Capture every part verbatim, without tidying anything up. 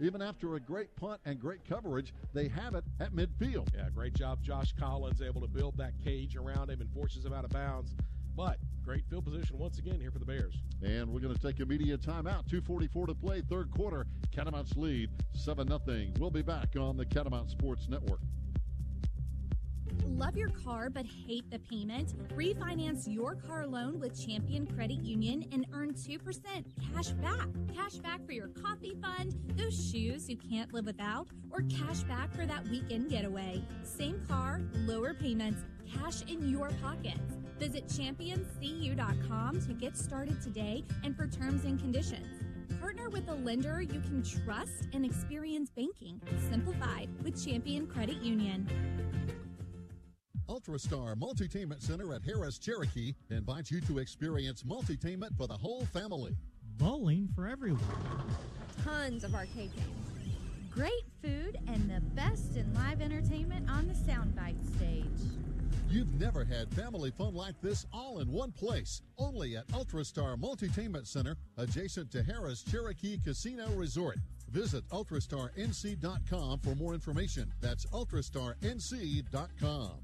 Even after a great punt and great coverage, they have it at midfield. Yeah, great job. Josh Collins able to build that cage around him and forces him out of bounds. But great field position once again here for the Bears. And we're going to take a media timeout. two forty-four to play, third quarter. Catamounts lead seven nothing. We'll be back on the Catamount Sports Network. Love your car but hate the payment? Refinance your car loan with Champion Credit Union and earn two percent cash back. Cash back for your coffee fund, those shoes you can't live without, or cash back for that weekend getaway. Same car, lower payments, cash in your pockets. Visit champion c u dot com to get started today and for terms and conditions. Partner with a lender you can trust and experience banking simplified with Champion Credit Union. UltraStar Multitainment Center at Harris Cherokee invites you to experience multitainment for the whole family. Bowling for everyone. Tons of arcade games. Great food and the best in live entertainment on the Soundbite stage. You've never had family fun like this all in one place. Only at UltraStar Multitainment Center, adjacent to Harris Cherokee Casino Resort. Visit ultrastar n c dot com for more information. That's ultrastar n c dot com.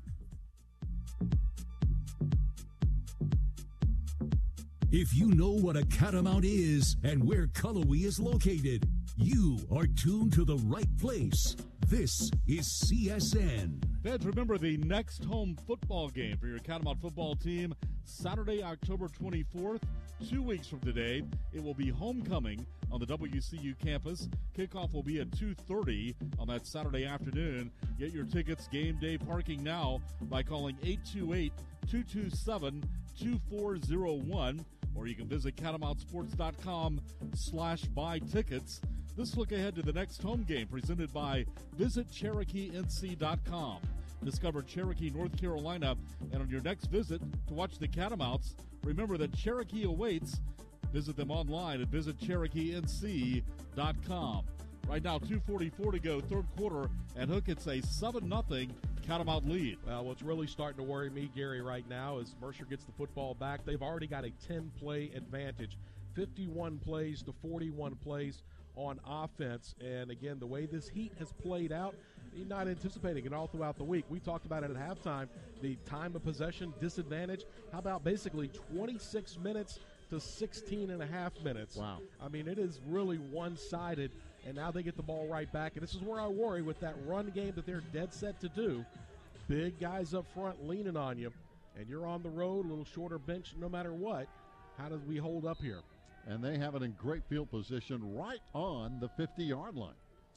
If you know what a Catamount is and where Cullowhee is located, you are tuned to the right place. This is C S N. Feds, remember the next home football game for your Catamount football team, Saturday, October twenty-fourth, two weeks from today. It will be homecoming on the W C U campus. Kickoff will be at two thirty on that Saturday afternoon. Get your tickets, game day parking now by calling eight two eight, two two seven, two four zero one, or you can visit catamount sports dot com slash buy tickets. This look ahead to the next home game presented by visit cherokee n c dot com. Discover Cherokee, North Carolina, and on your next visit to watch the Catamounts, remember that Cherokee awaits. Visit them online at visit cherokee n c dot com. Right now, two forty-four to go, third quarter, and Hook, it's a seven nothing Catamount lead. Well, what's really starting to worry me, Gary, right now is Mercer gets the football back. They've already got a ten-play advantage, fifty-one plays to forty-one plays on offense. And, again, the way this heat has played out, you're not anticipating it all throughout the week. We talked about it at halftime, the time of possession disadvantage. How about basically twenty-six minutes to sixteen and a half minutes? Wow. I mean, it is really one-sided, and now they get the ball right back. And this is where I worry with that run game that they're dead set to do. Big guys up front leaning on you, and you're on the road, a little shorter bench no matter what. How do we hold up here? And they have it in great field position right on the fifty-yard line.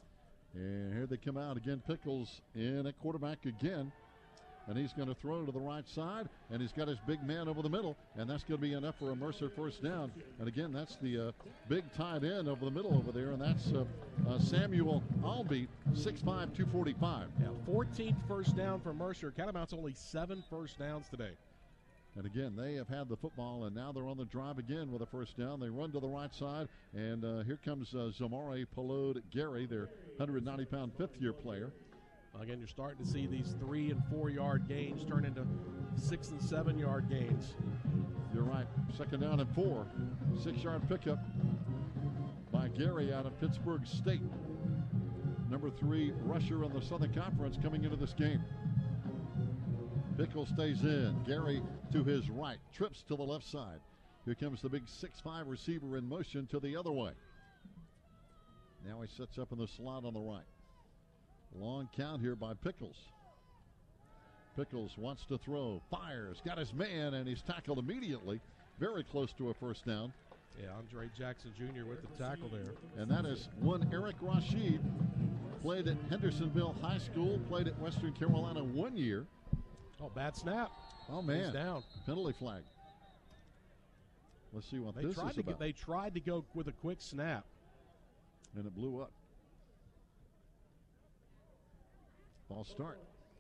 And here they come out again. Pickles in at quarterback again. And he's going to throw to the right side, and he's got his big man over the middle, and that's going to be enough for a Mercer first down. And again, that's the uh, big tight end over the middle over there, and that's uh, uh, Samuel Albeat, six five, two forty-five. Yeah, fourteenth first down for Mercer. Catamounts only seven first downs today. And again, they have had the football, and now they're on the drive again with a first down. They run to the right side, and uh, here comes uh, Zamari Palode Gary, their one hundred ninety pound fifth-year player. Again, you're starting to see these three and four yard gains turn into six and seven yard gains. You're right. Second down and four. Six yard pickup by Gary out of Pittsburgh State. Number three rusher in the Southern Conference coming into this game. Pickle stays in. Gary to his right. Trips to the left side. Here comes the big six five receiver in motion to the other way. Now he sets up in the slot on the right. Long count here by Pickles. Pickles wants to throw, fires, got his man, and he's tackled immediately. Very close to a first down. Yeah, Andre Jackson Junior with the tackle there. And that is one Eric Rashid. Played at Hendersonville High School, played at Western Carolina one year. Oh, bad snap. Oh, man. He's down. Penalty flag. Let's see what they this tried is to about. Get, they tried to go with a quick snap. And it blew up. False start.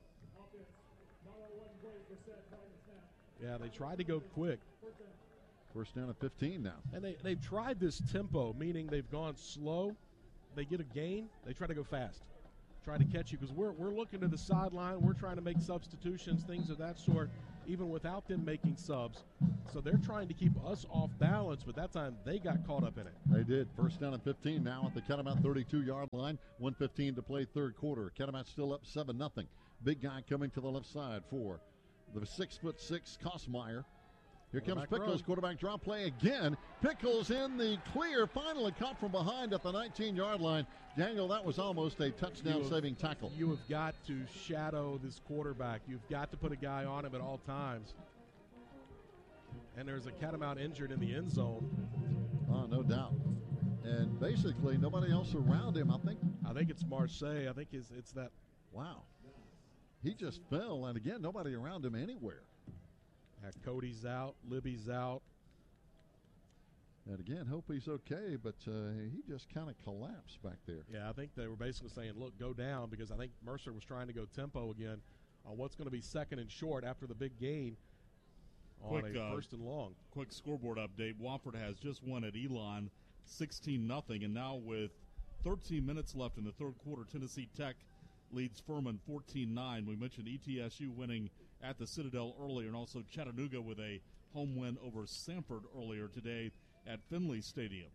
Yeah, they tried to go quick. First down at fifteen now. And they, they've tried this tempo, meaning they've gone slow. They get a gain. They try to go fast. Try to catch you because we're, we're looking to the sideline. We're trying to make substitutions, things of that sort. even without them making subs. So they're trying to keep us off balance, but that time they got caught up in it. They did. First down and fifteen now at the Catamount thirty-two-yard line. one fifteen to play third quarter. Catamount still up seven nothing. Big guy coming to the left side for the six foot six Kosmeyer. Here comes Pickles, quarterback draw play again. Pickles in the clear, finally caught from behind at the nineteen-yard line. Daniel, that was almost a touchdown-saving tackle. You have got to shadow this quarterback. You've got to put a guy on him at all times. And there's a Catamount injured in the end zone. Oh, no doubt. And basically nobody else around him, I think. I think it's Marseille. I think it's, it's that. Wow. He just fell, and again, nobody around him anywhere. Uh, Cody's out, Libby's out. And again, hope he's okay, but uh, he just kind of collapsed back there. Yeah, I think they were basically saying, look, go down, because I think Mercer was trying to go tempo again on what's going to be second and short after the big gain on quick, a uh, first and long. Quick scoreboard update. Wofford has just won at Elon sixteen nothing, and now with thirteen minutes left in the third quarter, Tennessee Tech leads Furman fourteen nine. We mentioned E T S U winning at the Citadel earlier, and also Chattanooga with a home win over Samford earlier today at Finley Stadium.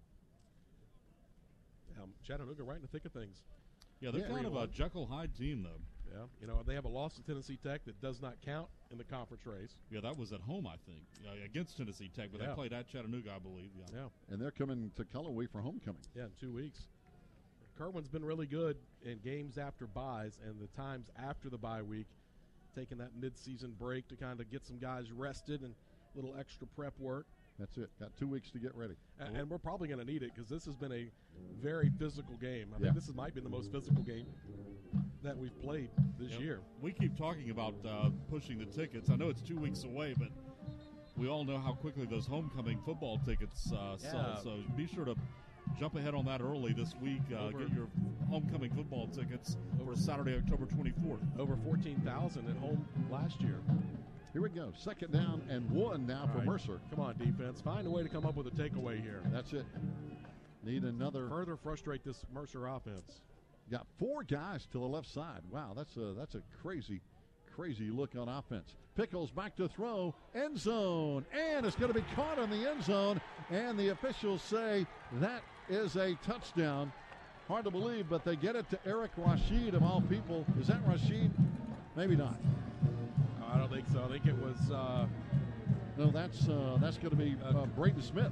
Um, Chattanooga right in the thick of things. Yeah, they're Yeah, kind of a won. Jekyll Hyde team, though. Yeah, you know, they have a loss to Tennessee Tech that does not count in the conference race. Yeah, that was at home, I think, uh, against Tennessee Tech, but Yeah. they played at Chattanooga, I believe. Yeah. Yeah, And they're coming to Cullowhee for homecoming. yeah, in two weeks. Kerwin's been really good in games after buys and the times after the bye week, taking that mid-season break to kind of get some guys rested and a little extra prep work. That's it. Got two weeks to get ready. And, and we're probably going to need it because this has been a very physical game. I Yeah. think this is, might be the most physical game that we've played this Yep. year. We keep talking about uh, pushing the tickets. I know it's two weeks away, but we all know how quickly those homecoming football tickets uh, Yeah. sell. So be sure to jump ahead on that early this week. Uh, Over- get your homecoming football tickets for Saturday, October twenty-fourth. Over fourteen thousand at home last year. Here we go. Second down and one now All for right. Mercer. Come on, defense. Find a way to come up with a takeaway here. That's it. Need another. Further frustrate this Mercer offense. Got four guys to the left side. Wow, that's a that's a crazy, crazy look on offense. Pickles back to throw, end zone, and it's going to be caught in the end zone, and the officials say that is a touchdown. Hard to believe, but they get it to Eric Rashid of all people. Is that Rashid? Maybe not. I don't think so. I think it was uh, No, that's uh, that's going to be uh, Braden Smith,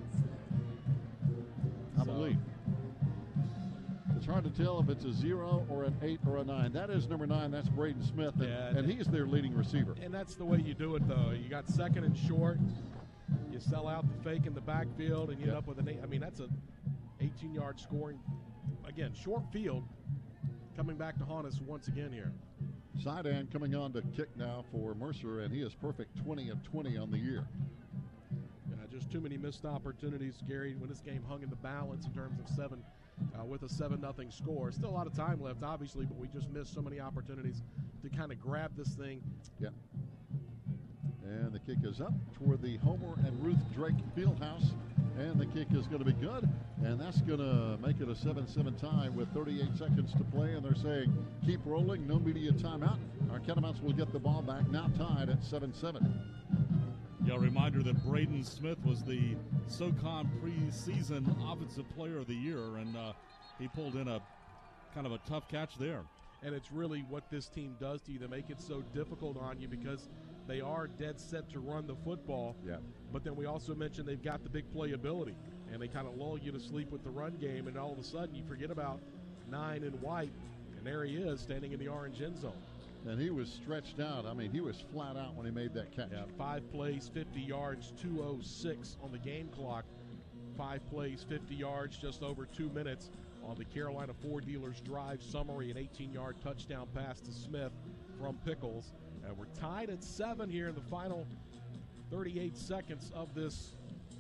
I So- believe. It's hard to tell if it's a zero or an eight or a nine. That is number nine. That's Braden Smith, and, Yeah, and he's their leading receiver. and that's the way you do it, though. You got second and short. You sell out the fake in the backfield, and you Yep. end up with an eight. I mean, that's a eighteen-yard scoring. Again, short field coming back to haunt us once again here. Sidan coming on to kick now for Mercer, and he is perfect twenty of twenty on the year. Yeah, just too many missed opportunities, Gary, when this game hung in the balance in terms of seven, uh, with a seven nothing score. Still a lot of time left, obviously, but we just missed so many opportunities to kind of grab this thing. Yeah. And the kick is up toward the Homer and Ruth Drake Fieldhouse, and the kick is going to be good, and that's going to make it a seven seven tie with thirty-eight seconds to play, and they're saying keep rolling, no media timeout. Our Catamounts will get the ball back, now tied at seven seven. Yeah, a reminder that Braden Smith was the SoCon preseason Offensive Player of the Year, and uh, he pulled in a kind of a tough catch there. And it's really what this team does to you. They make it so difficult on you because they are dead set to run the football. Yeah. But then we also mentioned they've got the big playability, and they kind of lull you to sleep with the run game, and all of a sudden you forget about nine and white, and there he is standing in the orange end zone. And he was stretched out. I mean, he was flat out when he made that catch. Yeah, five plays, fifty yards, two oh six on the game clock. Five plays, fifty yards, just over two minutes on the Carolina Ford Dealers drive summary, an eighteen-yard touchdown pass to Smith from Pickles. And we're tied at seven here in the final thirty-eight seconds of this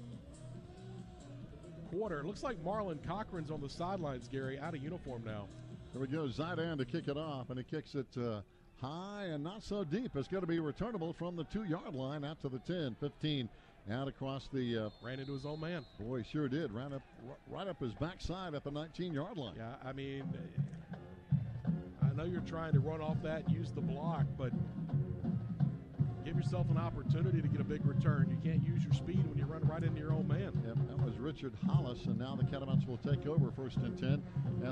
quarter. It looks like Marlon Cochran's on the sidelines, Gary, out of uniform now. There we go, Zidan to kick it off, and he kicks it uh, high and not so deep. It's going to be returnable from the two-yard line out to the ten, fifteen, out across the. Uh, Ran into his own man. boy, he sure did. Ran up right up his backside at the nineteen-yard line. Yeah, I mean, I know you're trying to run off that, use the block, but give yourself an opportunity to get a big return. You can't use your speed when you run right into your own man. Yep, that was Richard Hollis, and now the Catamounts will take over first and ten.